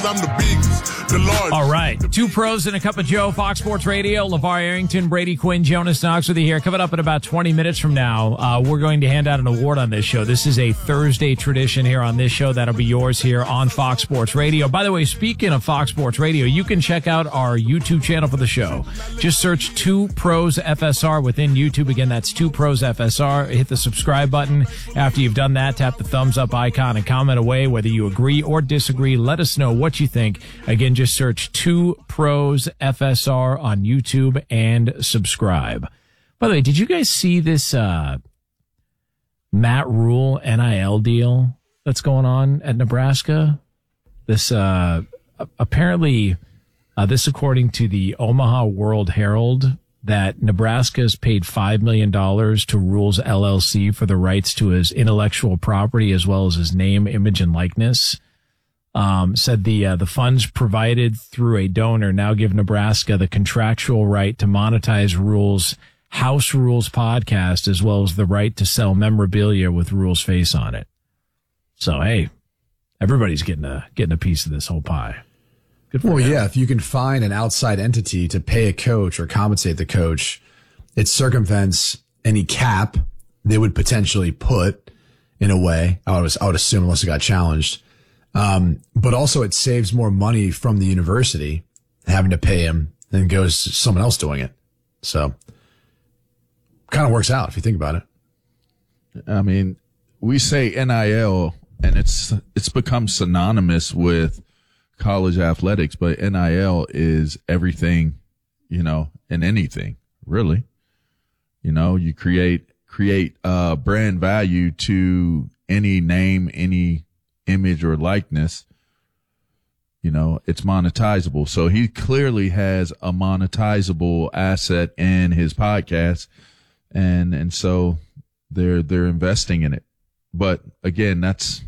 I'm the biggest, the largest. All right. Two pros and a cup of Joe, Fox Sports Radio. LeVar Arrington, Brady Quinn, Jonas Knox with you here. Coming up in about 20 minutes from now, we're going to hand out an award on this show. This is a Thursday tradition here on this show. That'll be yours here on Fox Sports Radio. By the way, speaking of Fox Sports Radio, you can check out our YouTube channel for the show. Just search 2 Pros FSR within YouTube. Again, that's 2 Pros FSR. Hit the subscribe button. After you've done that, tap the thumbs up icon and comment away whether you agree or disagree. Let us know what you think. Again, just search 2 Pros FSR on YouTube and subscribe. By the way, did you guys see this Matt Rule NIL deal that's going on at Nebraska? This apparently, this according to the Omaha World Herald, that Nebraska has paid $5 million to Rules LLC for the rights to his intellectual property as well as his name, image, and likeness. Said the funds provided through a donor now give Nebraska the contractual right to monetize Rules' House Rules podcast as well as the right to sell memorabilia with Rules' face on it. So, hey, everybody's getting a piece of this whole pie. Good for him. Yeah, if you can find an outside entity to pay a coach or compensate the coach, it circumvents any cap they would potentially put in a way, I would assume, unless it got challenged. But also it saves more money from the university having to pay him than goes to someone else doing it. So kind of works out if you think about it. I mean, we say NIL and it's become synonymous with college athletics, but NIL is everything, and anything really, you create brand value to any name, any image or likeness, it's monetizable. So he clearly has a monetizable asset in his podcast, and so they're investing in it. But again, that's,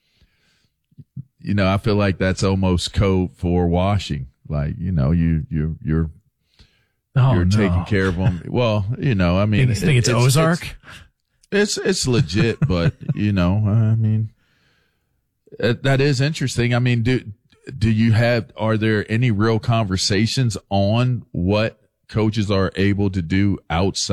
I feel like that's almost code for washing. Like, you're taking care of them. Well, I mean, you think it's Ozark? It's legit, but I mean, that is interesting. I mean, are there any real conversations on what coaches are able to do outside